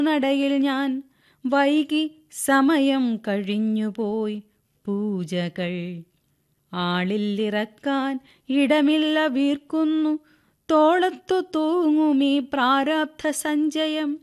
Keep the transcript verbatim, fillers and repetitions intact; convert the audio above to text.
നടയിൽ ഞാൻ വൈകി സമയം കഴിഞ്ഞുപോയി പൂജകൾ ആളില്ലിറക്കാൻ ഇടമില്ല വീർക്കുന്നു തോളത്തു തൂങ്ങുമീ പ്രാരാബ്ധ സഞ്ചയം.